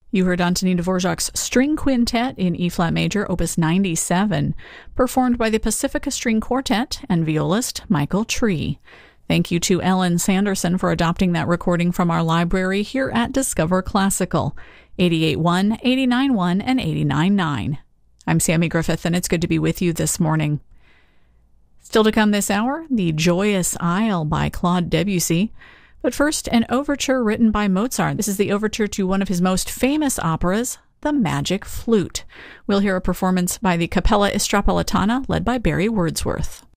You heard Antonin Dvorak's String Quintet in E-flat major, opus 97, performed by the Pacifica String Quartet and violist Michael Tree. Thank you to Ellen Sanderson for adopting that recording from our library here at Discover Classical, 88.1, 89.1, and 89.9. I'm Sammy Griffith, and it's good to be with you this morning. Still to come this hour, The Joyous Isle by Claude Debussy. But first, an overture written by Mozart. This is the overture to one of his most famous operas, The Magic Flute. We'll hear a performance by the Capella Istropolitana, led by Barry Wordsworth.